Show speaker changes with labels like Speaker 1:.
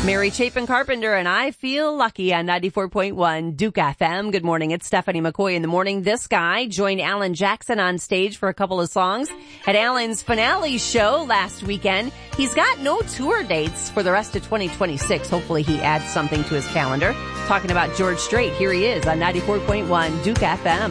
Speaker 1: Mary Chapin Carpenter and I Feel Lucky on 94.1 Duke FM. Good morning. It's Stephanie McCoy in the morning. This guy joined Alan Jackson on stage for a couple of songs at Alan's finale show last weekend. He's got no tour dates for the rest of 2026. Hopefully he adds something to his calendar. Talking about George Strait. Here he is on 94.1 Duke FM.